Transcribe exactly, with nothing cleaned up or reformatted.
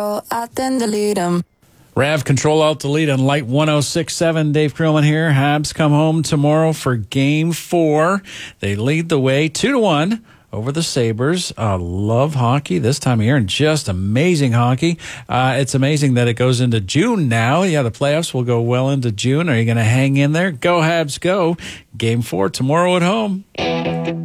I then delete them. Rav, Control Alt Delete on Light one oh six point seven. Dave Krillman here. Habs come home tomorrow for Game Four. They lead the way two to one over the Sabres. Uh, love hockey this time of year, and just amazing hockey. Uh, it's amazing that it goes into June now. Yeah, the playoffs will go well into June. Are you going to hang in there? Go Habs, go! Game Four tomorrow at home.